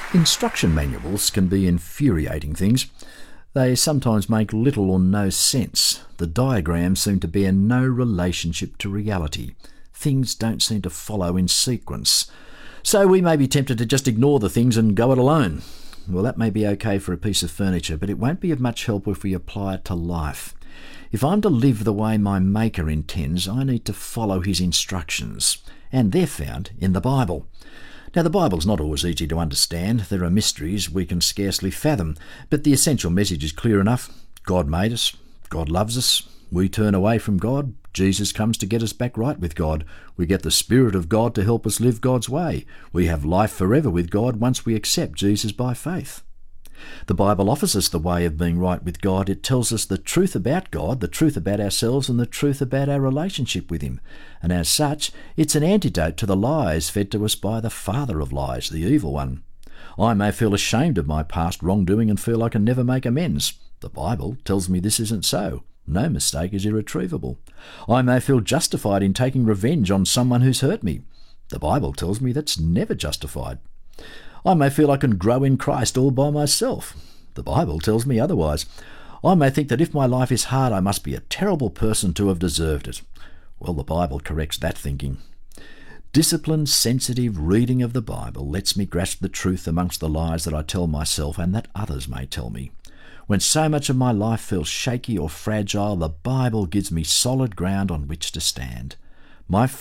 Instruction manuals can be infuriating things. They sometimes make little or no sense. The diagrams seem to bear no relationship to reality. Things don't seem to follow in sequence. So we may be tempted to just ignore the things and go it alone. Well, that may be okay for a piece of furniture, but it won't be of much help if we apply it to life. If I'm to live the way my Maker intends, I need to follow his instructions, and they're found in the Bible. Now, the Bible's not always easy to understand. There are mysteries we can scarcely fathom, but the essential message is clear enough. God made us. God loves us. We turn away from God. Jesus comes to get us back right with God. We get the Spirit of God to help us live God's way. We have life forever with God once we accept Jesus by faith. The Bible offers us the way of being right with God. It tells us the truth about God, the truth about ourselves, and the truth about our relationship with him. And as such, it's an antidote to the lies fed to us by the father of lies, the evil one. I may feel ashamed of my past wrongdoing and feel I can never make amends. The Bible tells me this isn't so. No mistake is irretrievable. I may feel justified in taking revenge on someone who's hurt me. The Bible tells me that's never justified. I may feel I can grow in Christ all by myself. The Bible tells me otherwise. I may think that if my life is hard, I must be a terrible person to have deserved it. Well, the Bible corrects that thinking. Disciplined, sensitive reading of the Bible lets me grasp the truth amongst the lies that I tell myself and that others may tell me. When so much of my life feels shaky or fragile, the Bible gives me solid ground on which to stand. My